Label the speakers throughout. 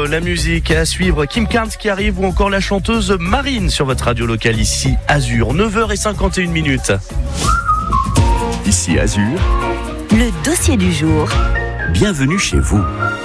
Speaker 1: la musique à suivre. Kim Carnes qui arrive ou encore la chanteuse Marine sur votre radio locale ici Azur. 9h51.
Speaker 2: Ici Azur.
Speaker 3: Le dossier du jour.
Speaker 2: Bienvenue chez vous.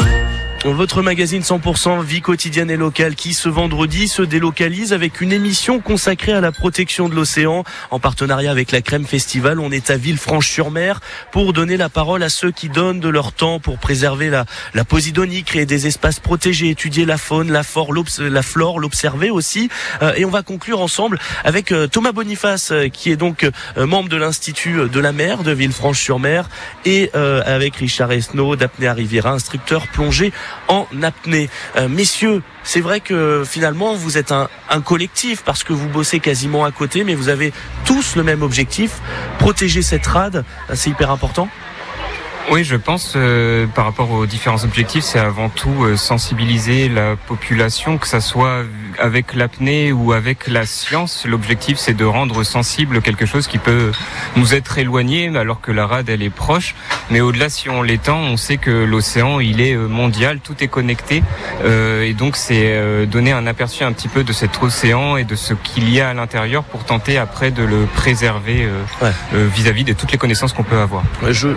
Speaker 1: Votre magazine 100% vie quotidienne et locale qui ce vendredi se délocalise avec une émission consacrée à la protection de l'océan en partenariat avec la Crème Festival. On est à Villefranche-sur-Mer pour donner la parole à ceux qui donnent de leur temps pour préserver la Posidonie, créer des espaces protégés, étudier la faune, la flore, l'observer aussi. Et on va conclure ensemble avec Thomas Boniface qui est donc membre de l'Institut de la mer de Villefranche-sur-Mer et avec Richard Esnault d'Apnea Riviera, instructeur plongée en apnée. Messieurs, c'est vrai que finalement vous êtes un collectif parce que vous bossez quasiment à côté, mais vous avez tous le même objectif, protéger cette rade, c'est hyper important.
Speaker 4: Oui, je pense, par rapport aux différents objectifs, c'est avant tout sensibiliser la population, que ça soit avec l'apnée ou avec la science. L'objectif, c'est de rendre sensible quelque chose qui peut nous être éloigné, alors que la rade, elle est proche. Mais au-delà, si on l'étend, on sait que l'océan, il est mondial, tout est connecté. Et donc, c'est donner un aperçu un petit peu de cet océan et de ce qu'il y a à l'intérieur pour tenter après de le préserver vis-à-vis de toutes les connaissances qu'on peut avoir.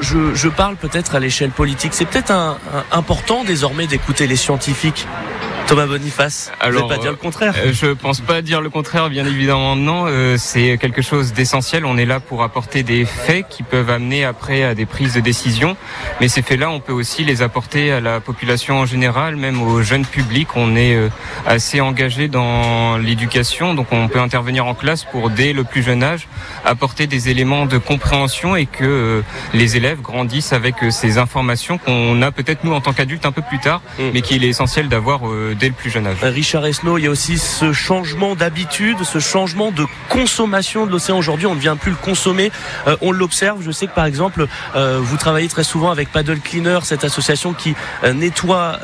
Speaker 1: Je parle peut-être à l'échelle politique. C'est peut-être important désormais d'écouter les scientifiques. Thomas Boniface, vous n'allez pas dire le contraire?
Speaker 4: Je pense pas dire le contraire, bien évidemment non. C'est quelque chose d'essentiel. On est là pour apporter des faits qui peuvent amener après à des prises de décision. Mais ces faits-là, on peut aussi les apporter à la population en général, même au jeune public. On est assez engagé dans l'éducation, donc on peut intervenir en classe pour, dès le plus jeune âge, apporter des éléments de compréhension et que les élèves grandissent avec ces informations qu'on a peut-être nous en tant qu'adultes un peu plus tard, mais qu'il est essentiel d'avoir dès le plus jeune âge.
Speaker 1: Richard Esnault, il y a aussi ce changement d'habitude, ce changement de consommation de l'océan. Aujourd'hui, on ne vient plus le consommer, on l'observe. Je sais que par exemple, vous travaillez très souvent avec Paddle Cleaner, cette association qui nettoie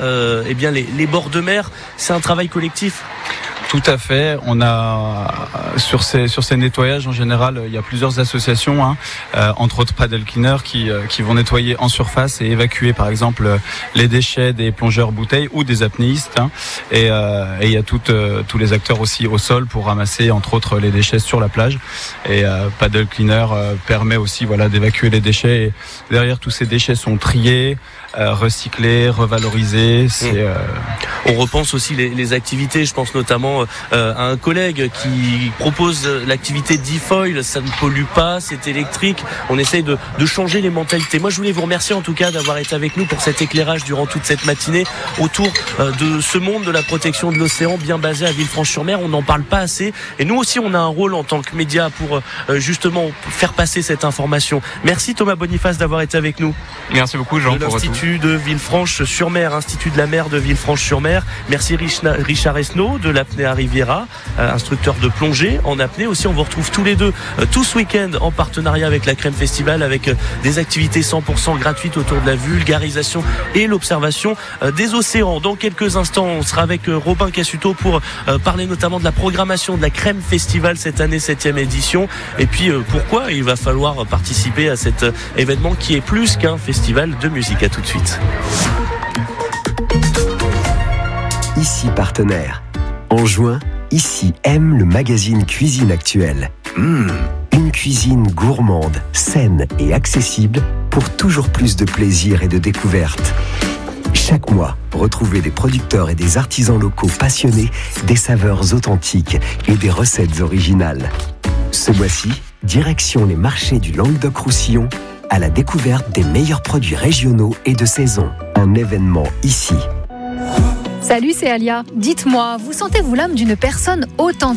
Speaker 1: les bords de mer. C'est un travail collectif.
Speaker 5: Tout à fait. On a sur ces nettoyages en général, il y a plusieurs associations, entre autres Paddle Cleaner qui vont nettoyer en surface et évacuer par exemple les déchets des plongeurs bouteilles ou des apnéistes. Et il y a tous les acteurs aussi au sol pour ramasser entre autres les déchets sur la plage. Et Paddle Cleaner permet aussi d'évacuer les déchets. Et derrière, tous ces déchets sont triés, recyclés, revalorisés.
Speaker 1: On repense aussi les activités. Je pense notamment à un collègue qui propose l'activité d'e-foil. Ça ne pollue pas, c'est électrique. On essaye de changer les mentalités. Moi, je voulais vous remercier en tout cas d'avoir été avec nous pour cet éclairage durant toute cette matinée autour de ce monde de la protection de l'océan bien basé à Villefranche-sur-Mer. On n'en parle pas assez. Et nous aussi, on a un rôle en tant que média pour justement faire passer cette information. Merci Thomas Boniface d'avoir été avec nous.
Speaker 4: Merci beaucoup Jean.
Speaker 1: De l'Institut de Villefranche-sur-Mer, Institut de la mer de Villefranche-sur-Mer. Merci Richard Esnault de l'Apnea Riviera, instructeur de plongée en apnée aussi. On vous retrouve tous les deux tout ce week-end en partenariat avec la Crème Festival avec des activités 100% gratuites autour de la vulgarisation et l'observation des océans. Dans quelques instants, on sera avec Robin Cassuto pour parler notamment de la programmation de la Crème Festival cette année 7e édition et puis pourquoi il va falloir participer à cet événement qui est plus qu'un festival de musique. À tout de suite.
Speaker 2: Ici partenaire. En juin, Ici aime le magazine Cuisine Actuelle. Une cuisine gourmande, saine et accessible pour toujours plus de plaisir et de découverte. Chaque mois, retrouvez des producteurs et des artisans locaux passionnés des saveurs authentiques et des recettes originales. Ce mois-ci, direction les marchés du Languedoc-Roussillon à la découverte des meilleurs produits régionaux et de saison. Un événement ici.
Speaker 6: Salut, c'est Alia. Dites-moi, vous sentez-vous l'âme d'une personne authentique ?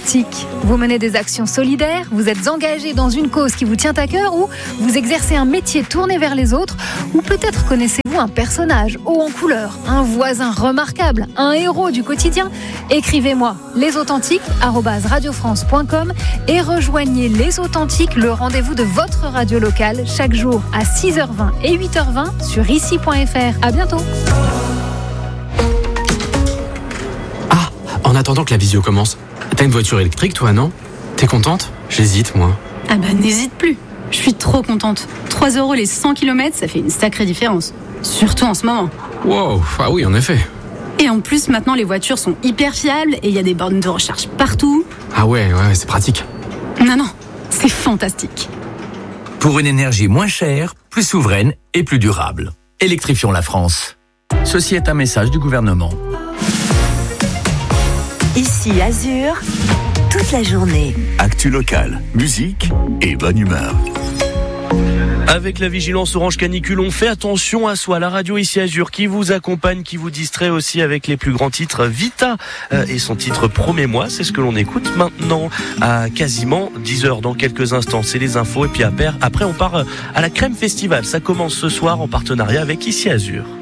Speaker 6: Vous menez des actions solidaires, vous êtes engagé dans une cause qui vous tient à cœur ou vous exercez un métier tourné vers les autres ou peut-être connaissez-vous un personnage haut en couleur, un voisin remarquable, un héros du quotidien ? Écrivez-moi lesauthentiques@radiofrance.com et rejoignez Les Authentiques, le rendez-vous de votre radio locale chaque jour à 6h20 et 8h20 sur ici.fr. À bientôt.
Speaker 7: En attendant que la visio commence, t'as une voiture électrique toi, non ? T'es contente ? J'hésite moi.
Speaker 8: Ah bah n'hésite plus, je suis trop contente. 3 € les 100 km, ça fait une sacrée différence. Surtout en ce moment.
Speaker 7: Wow, ah oui en effet.
Speaker 8: Et en plus, maintenant, les voitures sont hyper fiables et il y a des bornes de recharge partout.
Speaker 7: Ah ouais, c'est pratique.
Speaker 8: Non, c'est fantastique.
Speaker 9: Pour une énergie moins chère, plus souveraine et plus durable. Électrifions la France. Ceci est un message du gouvernement.
Speaker 3: Ici Azur, toute la journée.
Speaker 10: Actu locale, musique et bonne humeur.
Speaker 1: Avec la vigilance orange canicule, on fait attention à soi. La radio ici Azur qui vous accompagne, qui vous distrait aussi avec les plus grands titres. Vita et son titre Promets-moi, c'est ce que l'on écoute maintenant à quasiment 10h dans quelques instants. C'est les infos et puis après on part à la Crème Festival. Ça commence ce soir en partenariat avec ici Azur.